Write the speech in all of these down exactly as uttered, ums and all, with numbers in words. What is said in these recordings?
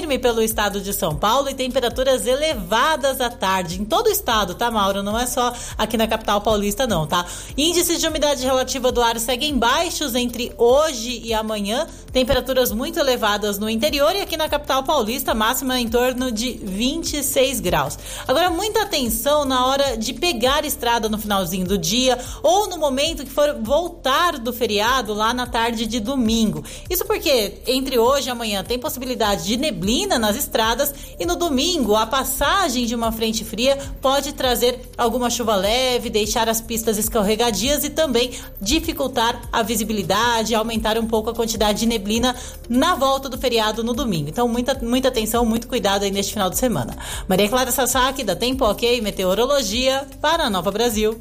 firme pelo estado de São Paulo e temperaturas elevadas à tarde. Em todo o estado, tá, Mauro? Não é só aqui na capital paulista, não, tá? Índices de umidade relativa do ar seguem baixos entre hoje e amanhã. Temperaturas muito elevadas no interior e aqui na capital paulista, máxima em torno de vinte e seis graus. Agora, muita atenção na hora de pegar estrada no finalzinho do dia ou no momento que for voltar do feriado lá na tarde de domingo. Isso porque entre hoje e amanhã tem possibilidade de neblina nas estradas e no domingo a passagem de uma frente fria pode trazer alguma chuva leve, deixar as pistas escorregadias e também dificultar a visibilidade, aumentar um pouco a quantidade de neblina na volta do feriado no domingo. Então muita, muita atenção, muito cuidado aí neste final de semana. Maria Clara Sasaki, da Tempo Ok Meteorologia, para a Nova Brasil.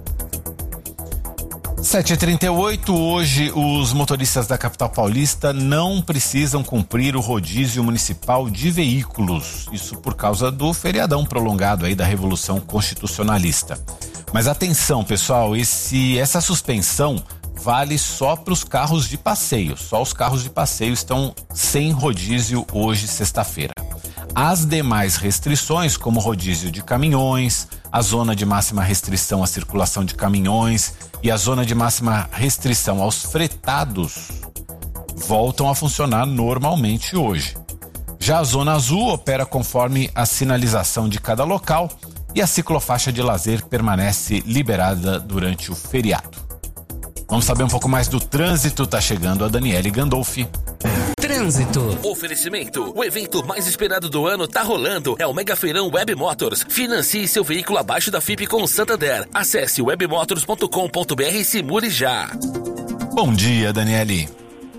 sete e trinta e oito, hoje os motoristas da capital paulista não precisam cumprir o rodízio municipal de veículos. Isso por causa do feriadão prolongado aí da Revolução Constitucionalista. Mas atenção, pessoal, esse, essa suspensão vale só para os carros de passeio. Só os carros de passeio estão sem rodízio hoje, sexta-feira. As demais restrições, como rodízio de caminhões, a zona de máxima restrição à circulação de caminhões e a zona de máxima restrição aos fretados, voltam a funcionar normalmente hoje. Já a zona azul opera conforme a sinalização de cada local e a ciclofaixa de lazer permanece liberada durante o feriado. Vamos saber um pouco mais do trânsito, tá chegando a Daniele Gandolfi. Trânsito. Oferecimento. O evento mais esperado do ano tá rolando. É o Mega Feirão Web Motors. Financie seu veículo abaixo da F I P com o Santander. Acesse web motors ponto com ponto b r e simule já. Bom dia, Daniele.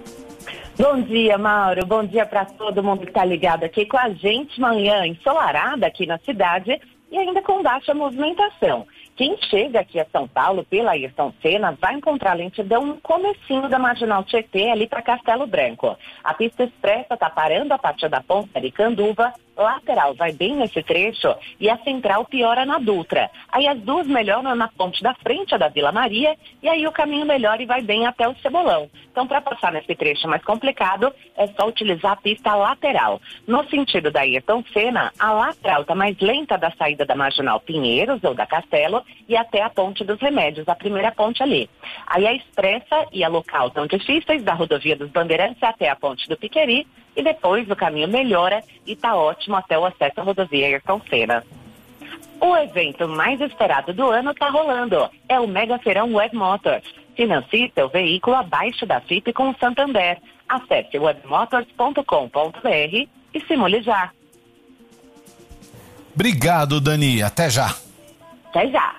Bom dia, Mauro. Bom dia para todo mundo que tá ligado aqui com a gente. Manhã ensolarada aqui na cidade e ainda com baixa movimentação. Quem chega aqui a São Paulo pela Ayrton Senna vai encontrar lentidão no comecinho da Marginal Tietê, ali para Castelo Branco. A pista expressa está parando a partir da Ponte Aricanduva, lateral vai bem nesse trecho e a central piora na Dutra. Aí as duas melhoram na ponte da frente da Vila Maria e aí o caminho melhora e vai bem até o Cebolão. Então, para passar nesse trecho mais complicado, é só utilizar a pista lateral. No sentido da Ayrton Senna, a lateral está mais lenta da saída da Marginal Pinheiros ou da Castelo e até a Ponte dos Remédios, a primeira ponte ali. Aí a expressa e a local tão difíceis da rodovia dos Bandeirantes até a Ponte do Piqueri e depois o caminho melhora e está ótimo até o acesso à rodovia Ayrton Senna. O evento mais esperado do ano está rolando. É o Mega Feirão Web Motors. Financie seu veículo abaixo da F I P com o Santander. Acesse web motors ponto com ponto b r e simule já. Obrigado, Dani. Até já. Até já.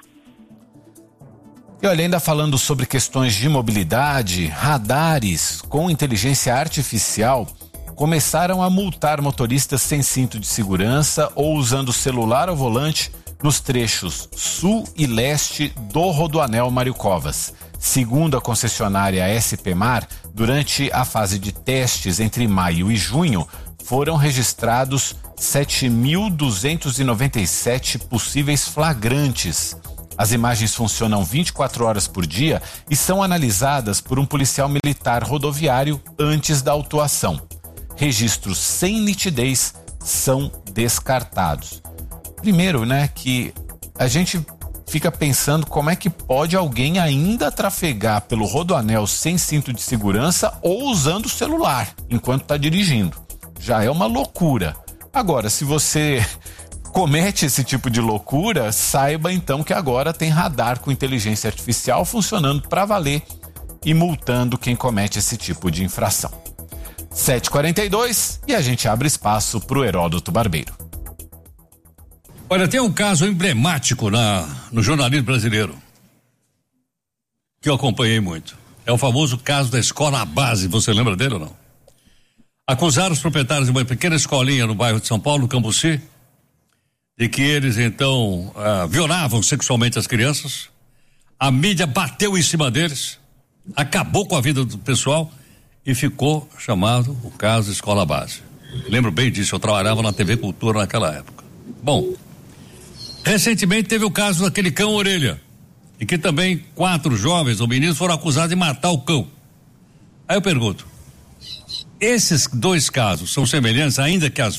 E olha, ainda falando sobre questões de mobilidade, radares com inteligência artificial começaram a multar motoristas sem cinto de segurança ou usando celular ao volante nos trechos sul e leste do Rodoanel Mário Covas. Segundo a concessionária S P Mar, durante a fase de testes entre maio e junho, foram registrados sete mil duzentos e noventa e sete possíveis flagrantes. As imagens funcionam vinte e quatro horas por dia e são analisadas por um policial militar rodoviário antes da autuação. Registros sem nitidez são descartados. Primeiro, né, que a gente fica pensando como é que pode alguém ainda trafegar pelo Rodoanel sem cinto de segurança ou usando o celular enquanto está dirigindo. Já é uma loucura. Agora, se você comete esse tipo de loucura, saiba então que agora tem radar com inteligência artificial funcionando para valer e multando quem comete esse tipo de infração. sete e quarenta e dois e a gente abre espaço para o Heródoto Barbeiro. Olha, tem um caso emblemático na, no jornalismo brasileiro que eu acompanhei muito. É o famoso caso da escola base. Você lembra dele ou não? Acusaram os proprietários de uma pequena escolinha no bairro de São Paulo, no Cambuci, de que eles então ah, violavam sexualmente as crianças. A mídia bateu em cima deles, acabou com a vida do pessoal e ficou chamado o caso Escola Base. Lembro bem disso, eu trabalhava na T V Cultura naquela época. Bom, recentemente teve o caso daquele cão orelha, em que também quatro jovens ou meninos foram acusados de matar o cão. Aí eu pergunto, esses dois casos são semelhantes, ainda que as